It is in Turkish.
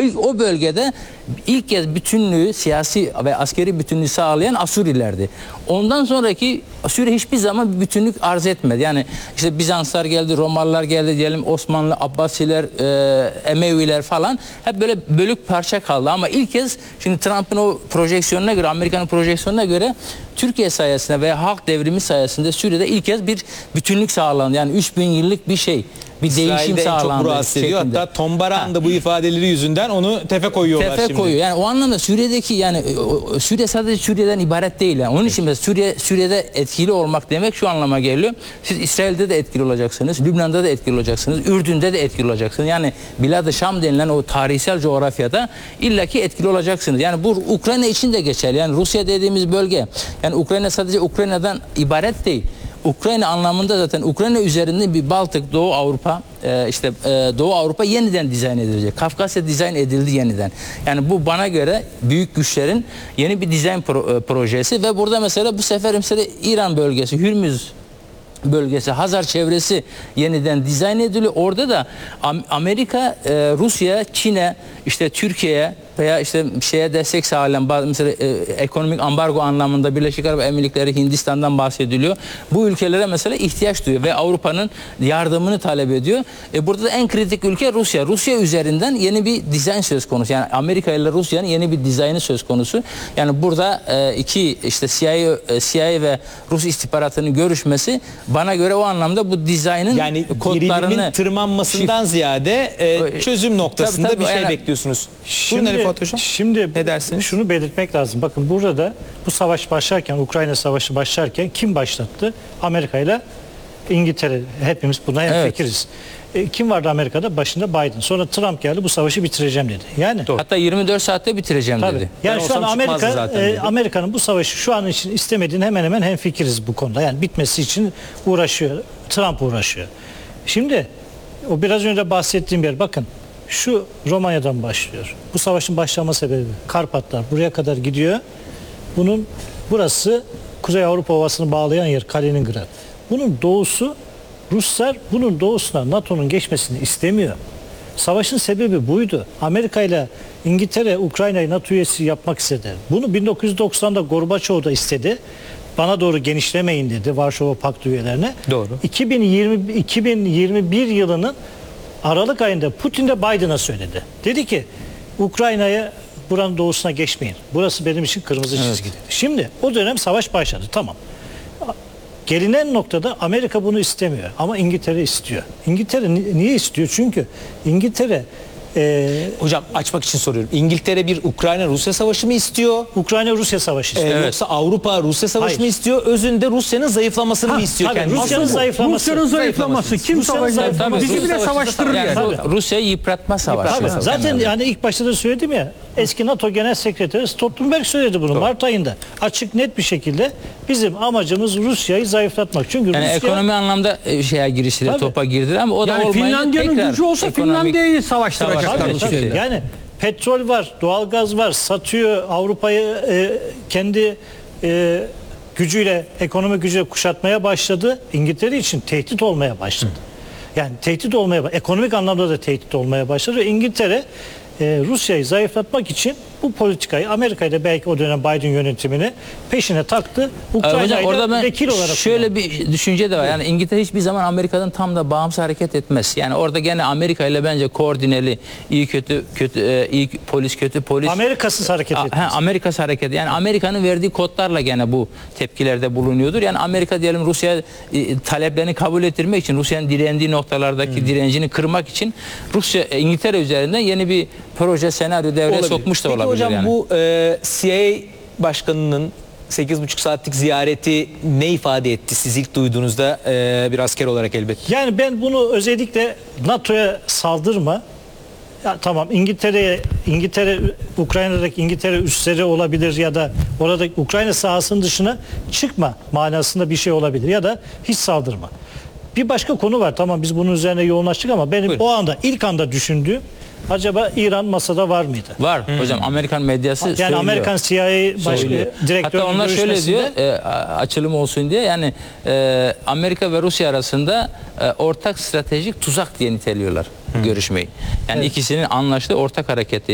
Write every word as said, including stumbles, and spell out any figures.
ilk o bölgede ilk kez bütünlüğü, siyasi ve askeri bütünlüğü sağlayan Asurilerdi. Ondan sonraki Suriye hiçbir zaman bir bütünlük arz etmedi. Yani işte Bizanslar geldi, Romalılar geldi diyelim, Osmanlı, Abbasiler, e, Emeviler falan hep böyle bölük parça kaldı. Ama ilk kez şimdi Trump'ın o projeksiyonuna göre, Amerika'nın projeksiyonuna göre Türkiye sayesinde veya halk devrimi sayesinde Suriye'de ilk kez bir bütünlük sağlandı. Yani üç bin yıllık bir şey. Bir İsrail'de değişim en sağlandı. çok rahatsız ediyor. Hatta Tom Baran da bu ifadeleri yüzünden onu tefe koyuyorlar tefe şimdi. koyuyor. Yani o anlamda Suriye'deki yani o, Suriye sadece Suriye'den ibaret değil. Yani. Onun için Suriye Suriye'de etkili olmak demek şu anlama geliyor. Siz İsrail'de de etkili olacaksınız, Lübnan'da da etkili olacaksınız, Ürdün'de de etkili olacaksınız. Yani Bilad-ı Şam denilen o tarihsel coğrafyada illaki etkili olacaksınız. Yani bu Ukrayna için de geçerli. Yani Rusya dediğimiz bölge, yani Ukrayna sadece Ukrayna'dan ibaret değil. Ukrayna anlamında zaten Ukrayna üzerinde bir Baltık, Doğu Avrupa, e, işte e, Doğu Avrupa yeniden dizayn edilecek. Kafkasya dizayn edildi yeniden. Yani bu bana göre büyük güçlerin yeni bir dizayn pro, e, projesi ve burada mesela bu sefer mesela İran bölgesi, Hürmüz bölgesi, Hazar çevresi yeniden dizayn ediliyor. Orada da Amerika, e, Rusya, Çin'e, işte Türkiye'ye veya işte şeye destek sağlayan bazı mesela e, ekonomik ambargo anlamında Birleşik Arap Emirlikleri, Hindistan'dan bahsediliyor. Bu ülkelere mesela ihtiyaç duyuyor ve Avrupa'nın yardımını talep ediyor. E, burada da en kritik ülke Rusya. Rusya üzerinden yeni bir dizayn söz konusu. Yani Amerika ile Rusya'nın yeni bir dizaynı söz konusu. Yani burada e, iki işte C I A, C I A ve Rus istihbaratının görüşmesi bana göre o anlamda bu dizaynın yani kodlarını gerilimin tırmanmasından ziyade e, çözüm noktasında tabii, tabii, bir şey yani, bekliyorsunuz. Şimdi, şimdi ne dersiniz? Şunu belirtmek lazım. Bakın burada bu savaş başlarken, Ukrayna Savaşı başlarken kim başlattı? Amerika ile İngiltere. Hepimiz buna hemfikiriz. Evet. E, kim vardı Amerika'da? Başında Biden. Sonra Trump geldi, bu savaşı bitireceğim dedi. Yani Doğru. Hatta yirmi dört saatte bitireceğim tabii. dedi. Yani ben şu an Amerika e, dedi. Amerika'nın bu savaşı şu an için istemediğini hemen hemen hemfikiriz bu konuda. Yani bitmesi için uğraşıyor. Trump uğraşıyor. Şimdi o biraz önce bahsettiğim yer, bakın şu Romanya'dan başlıyor. Bu savaşın başlama sebebi Karpatlar buraya kadar gidiyor. Bunun burası Kuzey Avrupa Ovası'nı bağlayan yer Kaliningrad. Bunun doğusu, Ruslar bunun doğusuna NATO'nun geçmesini istemiyor. Savaşın sebebi buydu. Amerika ile İngiltere Ukrayna'yı NATO üyesi yapmak istedi. Bunu bin dokuz yüz doksanda Gorbaçov da istedi. Bana doğru genişlemeyin dedi Varşova Paktı üyelerine. Doğru. iki bin yirmi, iki bin yirmi bir yılının Aralık ayında Putin de Biden'a söyledi. Dedi ki Ukrayna'ya buranın doğusuna geçmeyin. Burası benim için kırmızı çizgi dedi. Evet. Şimdi o dönem savaş başladı. Tamam. Gelinen noktada Amerika bunu istemiyor ama İngiltere istiyor. İngiltere niye istiyor? Çünkü İngiltere e, hocam açmak için soruyorum. İngiltere bir Ukrayna-Rusya savaşı mı istiyor? Ukrayna-Rusya savaşı istiyor. Ee, evet. Yoksa Avrupa-Rusya savaşı Hayır. mı istiyor? Özünde Rusya'nın zayıflamasını ha, mı istiyor tabii, kendisi? Rusya'nın zayıflaması. Rusya'nın zayıflaması. Kim savaşacak? Bizi bile savaştırır yani. yani. Rusya'yı yıpratma savaşı. Tabii, zaten yani ilk başta da söyledim ya, eski NATO Genel Sekreteri Stoltenberg söyledi bunu. Doğru. Mart ayında açık net bir şekilde bizim amacımız Rusya'yı zayıflatmak. Çünkü yani Rusya ekonomi anlamda şeye giriştiler, topa girdiler ama o da yani olmayınca Finlandiya'nın gücü olsa Finlandiya'yı savaştıracaklar. Tabii, tabii. Yani petrol var, doğalgaz var, satıyor, Avrupa'yı e, kendi e, gücüyle, ekonomik gücüyle kuşatmaya başladı. İngiltere için tehdit olmaya başladı. Yani tehdit olmaya, ekonomik anlamda da tehdit olmaya başladı ve İngiltere e, Rusya'yı zayıflatmak için bu politikayı, Amerika ile belki o dönem Biden yönetimini peşine taktı. Ukrayna'yı da vekil olarak şöyle kullandı. bir düşünce de var. Yani İngiltere hiçbir zaman Amerika'dan tam da bağımsız hareket etmez. Yani orada gene Amerika ile bence koordineli, iyi kötü kötü iyi polis kötü polis. Amerikasız hareket etmez. Amerikasız hareket. Yani Amerika'nın verdiği kodlarla gene bu tepkilerde bulunuyordur. Yani Amerika diyelim Rusya e, taleplerini kabul ettirmek için, Rusya'nın direndiği noktalardaki hmm. direncini kırmak için Rusya İngiltere üzerinden yeni bir proje, senaryo devreye olabilir. Sokmuş da Peki olabilir. hocam yani. bu e, C I A başkanının sekiz buçuk saatlik ziyareti ne ifade etti siz ilk duyduğunuzda e, bir asker olarak elbette? Yani ben bunu özellikle NATO'ya saldırma, ya tamam İngiltere'ye, İngiltere, Ukrayna'daki İngiltere üsleri olabilir ya da orada Ukrayna sahasının dışına çıkma manasında bir şey olabilir ya da hiç saldırma. Bir başka konu var, tamam biz bunun üzerine yoğunlaştık ama benim Buyurun. o anda ilk anda düşündüğüm, acaba İran masada var mıydı? Var hmm. hocam, Amerikan medyası yani söylüyor. Amerikan C I A baş, direktörünün hatta onlar şöyle diyor, e, açılım olsun diye, yani e, Amerika ve Rusya arasında e, ortak stratejik tuzak diye niteliyorlar hmm. görüşmeyi. Yani evet. ikisinin anlaştığı ortak hareketi.